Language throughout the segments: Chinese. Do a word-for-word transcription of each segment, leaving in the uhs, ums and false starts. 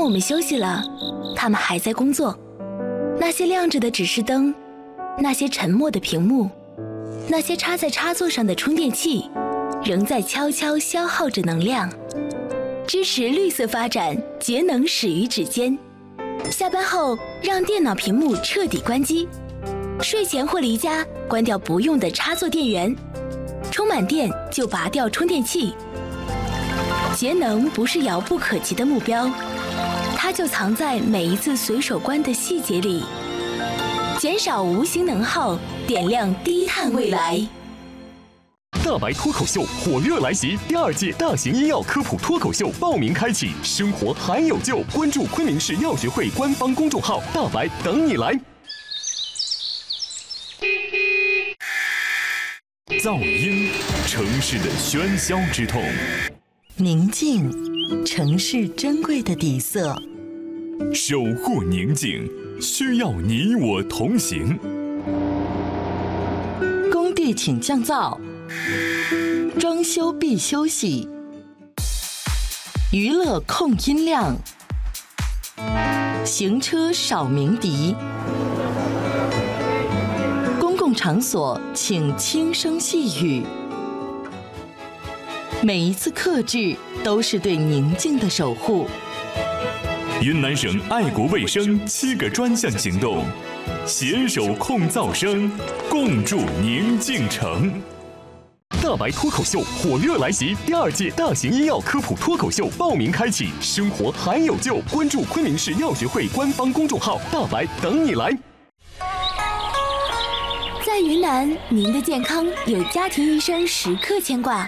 当我们休息了，他们还在工作。那些亮着的指示灯，那些沉默的屏幕，那些插在插座上的充电器，仍在悄悄消耗着能量。支持绿色发展，节能始于指尖。下班后，让电脑屏幕彻底关机。睡前或离家，关掉不用的插座电源。充满电就拔掉充电器。节能不是遥不可及的目标，它就藏在每一次随手关的细节里。减少无形能耗，点亮低碳未来。 大白脱口秀火热来袭，第二届大型医药科普脱口秀报名开启，生活还有救！关注昆明市药学会官方公众号，大白等你来。噪音，城市的喧嚣之痛； 宁静，城市珍贵的底色。 守护宁静，需要你我同行。 工地请降噪，装修必休息。娱乐控音量，行车少鸣笛。公共场所请轻声细语。每一次克制都是对宁静的守护。 云南省爱国卫生七个专项行动，携手控噪声，共筑宁静城。大白脱口秀火热来袭，第二届大型医药科普脱口秀报名开启，生活还有救！关注昆明市药学会官方公众号，大白等你来。 在云南，您的健康有家庭医生时刻牵挂。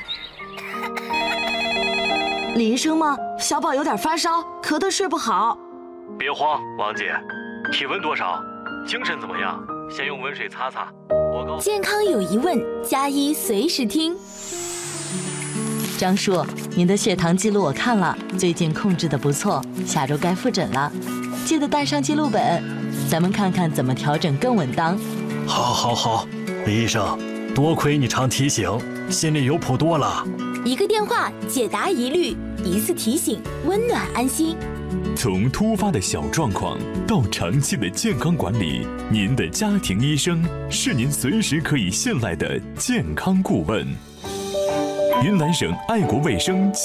李医生吗？小宝有点发烧，咳得睡不好。 别慌，王姐，体温多少？精神怎么样？先用温水擦擦。我告诉健康有疑问，加医随时听。 张叔，您的血糖记录我看了，最近控制的不错，下周该复诊了，记得带上记录本，咱们看看怎么调整更稳当。 好，好，好，李医生，多亏你常提醒，心里有谱多了。 一个电话解答疑虑，一次提醒温暖安心。 从突发的小状况到长期的健康管理，您的家庭医生是您随时可以信赖的健康顾问。云南省爱国卫生